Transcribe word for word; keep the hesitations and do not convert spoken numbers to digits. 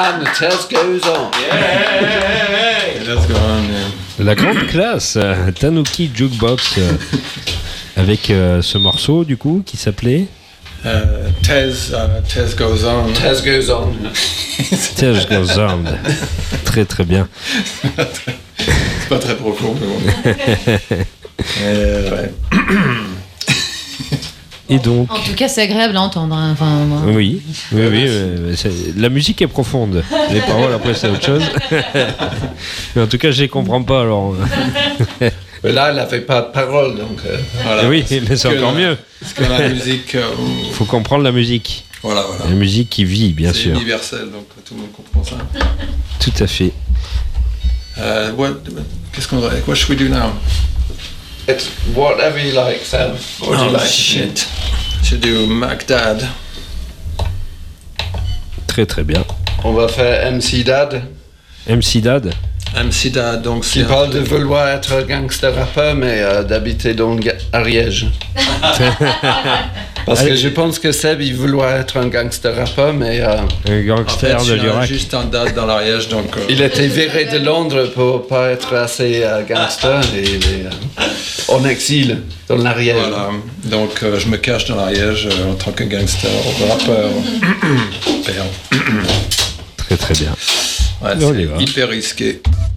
And the test goes on. Yeah, let's go on. Yeah. La grande classe, euh, Tanuki Jukebox, euh, avec euh, ce morceau du coup qui s'appelait Uh, Tez, uh, Tez goes on. Test goes on. Test Goes On. Très très bien. C'est pas très profond, mais bon. euh, ouais. Et donc, En tout cas, c'est agréable à entendre. hein. Enfin, moi. oui, oui, oui, euh, c'est- la musique est profonde. Les paroles après c'est autre chose. Mais en tout cas, je les comprends pas alors. Mais là, elle n'avait pas de parole, donc. euh, Voilà. Oui, mais c'est Que encore la- mieux. Parce que la musique, euh, Faut comprendre la musique. voilà, voilà. La musique qui vit, bien C'est sûr. universel, donc tout le monde comprend ça. Tout à fait. Euh, what, qu'est-ce qu'on va, what should we do now? It's whatever you like, Sam. What do you Oh like? shit. Je do Macdad. Très très bien. On va faire M C Dad, M C Dad. M C Dad, donc qui c'est un parle de truc- vouloir être un gangster rappeur, mais euh, d'habiter dans Ga- Ariège. Parce que je pense que Seb, il voulait être un gangster rappeur, mais euh, Un En fait, gangster je de suis un- l'Irak. juste un dad dans l'Ariège, donc... euh, il était viré de Londres pour pas être assez euh, gangster et il est euh, en exil dans l'Ariège. Voilà, donc euh, je me cache dans l'Ariège euh, en tant que gangster, rappeur. Père. Très très bien. Ouais, On y va. c'est hyper risqué.